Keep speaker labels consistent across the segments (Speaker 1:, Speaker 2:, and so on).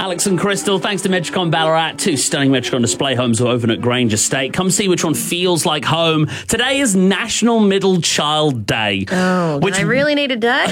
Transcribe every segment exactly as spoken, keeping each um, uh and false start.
Speaker 1: Alex and Crystal, thanks to Metricon Ballarat, two stunning Metricon display homes are open at Grange Estate. Come see which one feels like home. Today is National Middle Child Day.
Speaker 2: Oh, do
Speaker 1: which...
Speaker 2: I really need a day?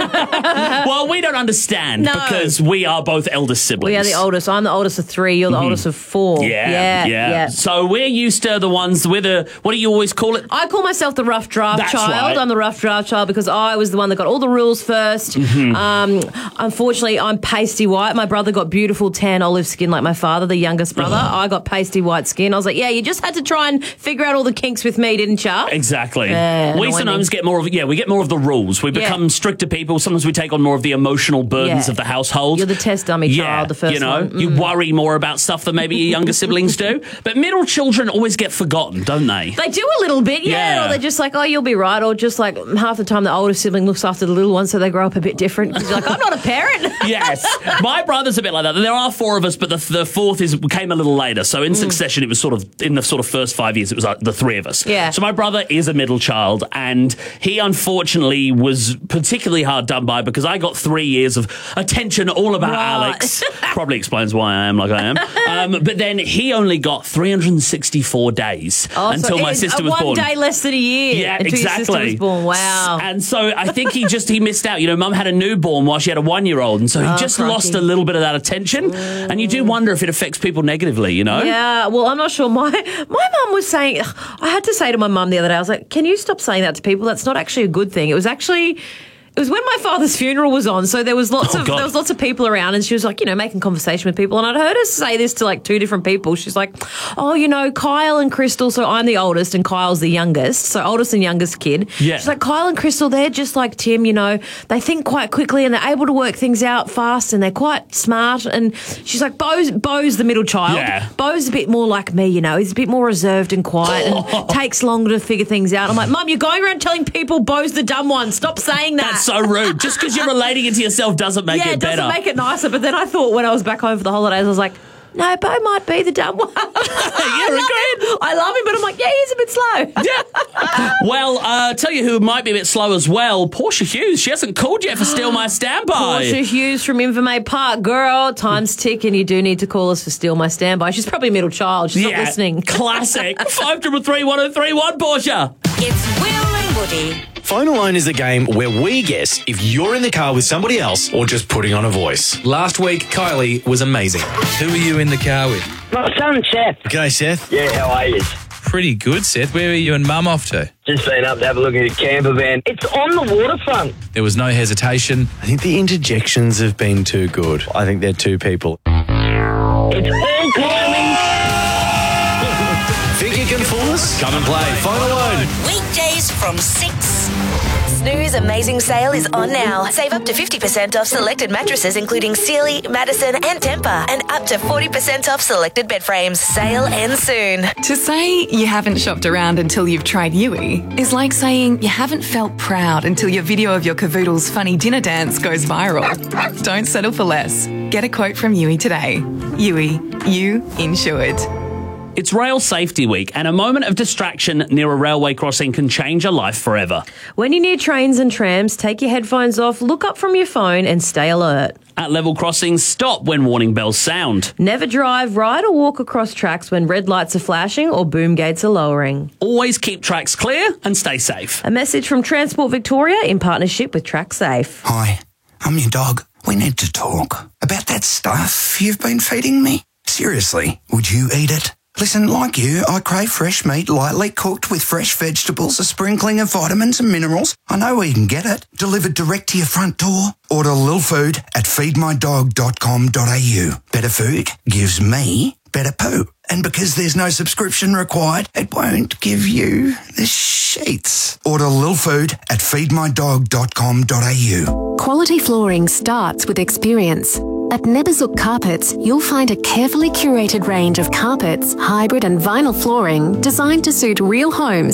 Speaker 1: Well, we don't understand
Speaker 2: no.
Speaker 1: because we are both eldest siblings.
Speaker 2: We are the oldest. I'm the oldest of three. You're the mm-hmm. oldest of four.
Speaker 1: Yeah,
Speaker 2: yeah,
Speaker 1: yeah,
Speaker 2: yeah.
Speaker 1: So we're used to the ones with a, what do you always call it?
Speaker 2: I call myself the rough draft
Speaker 1: That's
Speaker 2: child.
Speaker 1: Right.
Speaker 2: I'm the rough draft child because I was the one that got all the rules first. Mm-hmm. Um, unfortunately, I'm pasty white. My brother got beautiful tan olive skin like my father, the youngest brother. Ugh. I got pasty white skin. I was like, yeah, you just had to try and figure out all the kinks with me, didn't you?
Speaker 1: Exactly.
Speaker 2: Yeah,
Speaker 1: we
Speaker 2: no
Speaker 1: sometimes get more of, yeah, we get more of the rules. We become yeah. stricter people. Sometimes we take on more of the emotional burdens
Speaker 2: yeah.
Speaker 1: of the household.
Speaker 2: You're the test dummy
Speaker 1: yeah,
Speaker 2: child, the first
Speaker 1: you know,
Speaker 2: one. Mm.
Speaker 1: You worry more about stuff than maybe your younger siblings do. But middle children always get forgotten, don't they?
Speaker 2: They do a little bit, yeah. yeah. Or they're just like, oh, you'll be right. Or just like half the time the older sibling looks after the little one so they grow up a bit different. Because you're like, I'm not a parent.
Speaker 1: Yes. My brother's a bit like that. There are four of us, but the, the fourth is came a little later. So in mm. succession, it was sort of, in the sort of first five years, it was like the three of us.
Speaker 2: Yeah.
Speaker 1: So my brother is a middle child, and he unfortunately was particularly hard done by because I got three years of attention all about right. Alex. Probably explains why I am like I am. Um, but then he only got three hundred sixty-four days
Speaker 2: oh,
Speaker 1: until
Speaker 2: so
Speaker 1: my sister was
Speaker 2: one
Speaker 1: born.
Speaker 2: One day less than a year.
Speaker 1: Yeah,
Speaker 2: until
Speaker 1: exactly.
Speaker 2: Your sister was born. Wow.
Speaker 1: And so I think he just he missed out. You know, Mum had a newborn while she had a one-year-old, and so he
Speaker 2: oh,
Speaker 1: just
Speaker 2: crikey.
Speaker 1: lost a little bit of that attention. Mm. And you do wonder if it affects people negatively. You know?
Speaker 2: Yeah. Well, I'm not sure. My my mum was saying. I had to say to my mum the other day. I was like, "Can you stop saying that to people? That's not actually a good thing." It was actually. It was when my father's funeral was on, so there was lots
Speaker 1: oh,
Speaker 2: of
Speaker 1: God.
Speaker 2: there was lots of people around, and she was like, you know, making conversation with people, and I'd heard her say this to like two different people. She's like, oh, you know, Kyle and Crystal. So I'm the oldest, and Kyle's the youngest. So oldest and youngest kid.
Speaker 1: Yeah.
Speaker 2: She's like, Kyle and Crystal, they're just like Tim. You know, they think quite quickly, and they're able to work things out fast, and they're quite smart. And she's like, Bo's Bo's the middle child.
Speaker 1: Yeah.
Speaker 2: Bo's a bit more like me. You know, he's a bit more reserved and quiet, and takes longer to figure things out. I'm like, Mum, you're going around telling people Bo's the dumb one. Stop saying that.
Speaker 1: That's so rude. Just because you're relating it to yourself doesn't make
Speaker 2: yeah,
Speaker 1: it better.
Speaker 2: Yeah, it doesn't make it nicer. But then I thought when I was back home for the holidays, I was like, no, Bo might be the dumb one.
Speaker 1: You're
Speaker 2: I, love I love him, but I'm like, yeah, he's a bit slow.
Speaker 1: Yeah. Well, uh, tell you who might be a bit slow as well, Portia Hughes. She hasn't called yet for Steal My Standby.
Speaker 2: Portia Hughes from Invermaid Park. Girl, time's ticking. You do need to call us for Steal My Standby. She's probably a middle child. She's
Speaker 1: yeah,
Speaker 2: not listening.
Speaker 1: Classic. five three three, one oh three one, Portia.
Speaker 3: It's Will and Woody.
Speaker 4: Phone Alone is a game where we guess if you're in the car with somebody else or just putting on a voice. Last week, Kylie was amazing.
Speaker 5: Who are you in the car with?
Speaker 6: My son, Seth.
Speaker 4: G'day, Seth.
Speaker 6: Yeah, how are you?
Speaker 5: Pretty good, Seth. Where are you and Mum off to?
Speaker 6: Just been up to have a look at your camper van. It's on the waterfront.
Speaker 5: There was no hesitation.
Speaker 4: I think the interjections have been too good. I think they're two people.
Speaker 6: It's all climbing.
Speaker 4: Think you can fool us? Come and play Phone Alone.
Speaker 3: Weekdays from six. Snooze Amazing Sale is on now. Save up to fifty percent off selected mattresses including Sealy, Madison and Tempur, and up to forty percent off selected bed frames. Sale ends soon.
Speaker 7: To say you haven't shopped around until you've tried Yui is like saying you haven't felt proud until your video of your cavoodle's funny dinner dance goes viral. Don't settle for less. Get a quote from Yui today. Yui, you insured.
Speaker 1: It's Rail Safety Week, and a moment of distraction near a railway crossing can change a life forever.
Speaker 2: When you're near trains and trams, take your headphones off, look up from your phone and stay alert.
Speaker 1: At level crossings, stop when warning bells sound.
Speaker 2: Never drive, ride or walk across tracks when red lights are flashing or boom gates are lowering.
Speaker 1: Always keep tracks clear and stay safe.
Speaker 2: A message from Transport Victoria in partnership with TrackSafe.
Speaker 8: Hi, I'm your dog. We need to talk about that stuff you've been feeding me. Seriously, would you eat it? Listen, like you, I crave fresh meat lightly cooked with fresh vegetables, a sprinkling of vitamins and minerals. I know where you can get it. Delivered direct to your front door. Order Lil Food at feed my dog dot com dot a u. Better food gives me better poo. And because there's no subscription required, it won't give you the sheets. Order Lil Food at feed my dog dot com dot a u.
Speaker 9: Quality flooring starts with experience. At Neberzuk Carpets, you'll find a carefully curated range of carpets, hybrid and vinyl flooring designed to suit real homes